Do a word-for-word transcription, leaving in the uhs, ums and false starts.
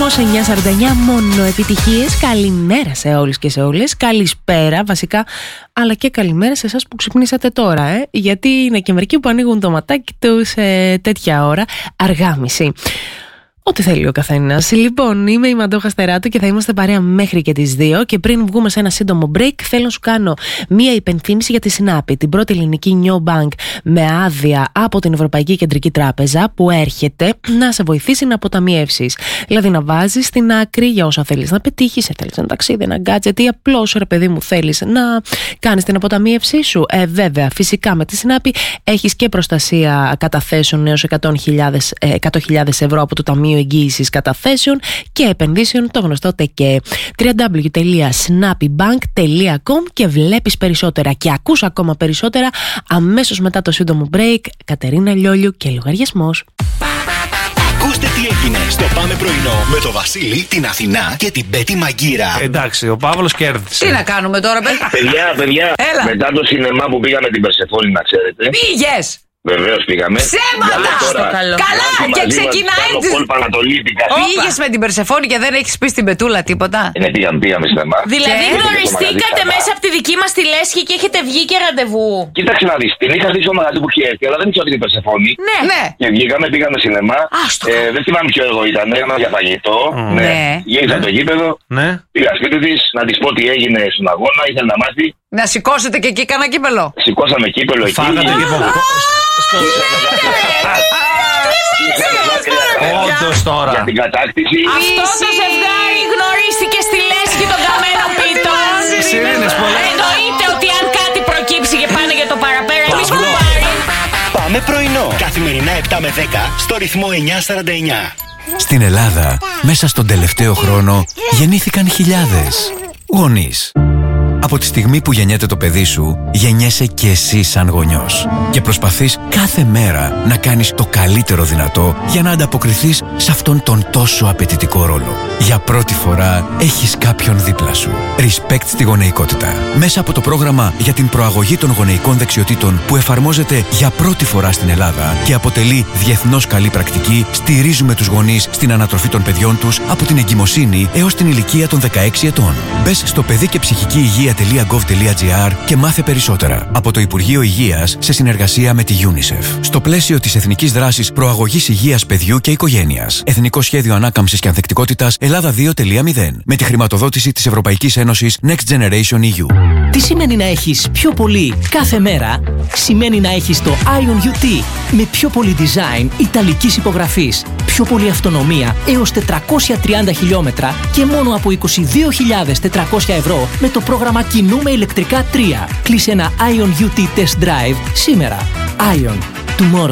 Ρυθμός εννιά σαράντα εννιά, μόνο επιτυχίες. Καλημέρα σε όλους και σε όλες. Καλησπέρα βασικά, αλλά και καλημέρα σε εσάς που ξυπνήσατε τώρα, ε? Γιατί είναι και μερικοί που ανοίγουν το ματάκι τους σε τέτοια ώρα, αργά μισή. Ό,τι θέλει ο καθένας. Λοιπόν, είμαι η Μαντώ Χαστεράτου και θα είμαστε παρέα μέχρι και τις δύο. Και πριν βγούμε σε ένα σύντομο break, θέλω να σου κάνω μία υπενθύμηση για τη Συνάπη, την πρώτη ελληνική Neobank με άδεια από την Ευρωπαϊκή Κεντρική Τράπεζα, που έρχεται να σε βοηθήσει να αποταμιεύσεις. Δηλαδή να βάζεις στην άκρη για όσα θέλεις να πετύχεις, θέλεις ένα ταξίδι, ένα gadget ή απλώς, ρε παιδί μου, θέλεις να κάνεις την αποταμίευσή σου. Ε, βέβαια, φυσικά με τη Συνάπη έχεις και προστασία καταθέσεων έως εκατό χιλιάδες ευρώ από το Ταμείο Εγγύησης Καταθέσεων και Επενδύσεων, το γνωστό ΤΕΚΕ. double-u double-u double-u τελεία snappybank τελεία com και βλέπεις περισσότερα και ακούς ακόμα περισσότερα αμέσως μετά το σύντομο break. Κατερίνα Λιόλιου και λογαριασμός. Ακούστε τι έγινε στο Πάμε Πρωινό με το Βασίλη, την Αθηνά και την Πέτη Μαγκύρα. Εντάξει, ο Παύλος κέρδισε. Τι να κάνουμε τώρα, παιδιά. Παιδιά, παιδιά, Έλα. μετά το σινεμά που πήγαμε την Περσεφόνη, να ξέρετε. Πήγες! Βεβαίως πήγαμε. Ψέματα! Τώρα, Καλό. Καλά! Και ξεκινάει τη. Πήγες με την Περσεφόνη και δεν έχεις πει στην Πετούλα τίποτα. Ναι, πήγαμε, πήγαμε σινεμά. Δηλαδή Και- γνωριστήκατε μέσα από τη δική μας τη λέσχη και έχετε βγει και ραντεβού. Κοίταξε να δεις, την είχα δει στο μαγαζί που είχε έρθει, αλλά δεν ήξερα ότι είναι η Περσεφόνη. Ναι. Ναι. Και βγήκαμε, πήγαμε σινεμά. Άστο. Ε, δεν θυμάμαι ποιο εγώ ήταν, έκανα για φαγητό. Ναι. Γύρισα το γήπεδο. Ναι. Πήγα σπίτι της να της πω τι έγινε στον αγώνα, ήθελε να μάθει. Να σηκώσετε και εκεί κανένα κύπελο. Σηκώσαμε κύπελο εκεί. Φάγατε και από. Όντως τώρα. Για την κατάκτηση. Αυτό το ζευγάρι γνωρίστηκε στη λέσχη των καμένων πιτών. Σιρήνες πολλές. Εννοείται ότι αν κάτι προκύψει και πάνε για το παραπέρα, εμείς Παύλο. που πάρει. Πάμε πρωινό. Καθημερινά επτά με δέκα στο ρυθμό εννιά σαράντα εννιά. Στην Ελλάδα, μέσα στον τελευταίο χρόνο, γεννήθηκαν χιλιάδες γονείς. Από τη στιγμή που γεννιέται το παιδί σου, γεννιέσαι και εσύ σαν γονιός. Και προσπαθείς κάθε μέρα να κάνεις το καλύτερο δυνατό για να ανταποκριθείς σε αυτόν τον τόσο απαιτητικό ρόλο. Για πρώτη φορά έχεις κάποιον δίπλα σου. Respect στη γονεϊκότητα. Μέσα από το πρόγραμμα για την προαγωγή των γονεϊκών δεξιοτήτων που εφαρμόζεται για πρώτη φορά στην Ελλάδα και αποτελεί διεθνώς καλή πρακτική, στηρίζουμε τους γονείς στην ανατροφή των παιδιών τους από την εγκυμοσύνη έως την ηλικία των δεκαέξι ετών. Μπες στο παιδί και ψυχική υγεία τελεία γκοβ τελεία τζι άρ και μάθε περισσότερα από το Υπουργείο Υγείας σε συνεργασία με τη UNICEF. Στο πλαίσιο της Εθνικής Δράσης Προαγωγής Υγείας Παιδιού και Οικογένειας. Εθνικό Σχέδιο Ανάκαμψης και Ανθεκτικότητας Ελλάδα δύο τελεία μηδέν. Με τη χρηματοδότηση της Ευρωπαϊκής Ένωσης Next Generation ι γιου. Τι σημαίνει να έχεις πιο πολύ κάθε μέρα? Σημαίνει να έχεις το Ion γιου τι με πιο πολύ design ιταλικής υπογραφής, πιο πολύ αυτονομία έως τετρακόσια τριάντα χιλιόμετρα και μόνο από είκοσι δύο χιλιάδες τετρακόσια ευρώ με το πρόγραμμα Κινούμε ηλεκτρικά τρία. Κλείσε ένα Ion γιου τι Test Drive σήμερα. Ion. Tomorrow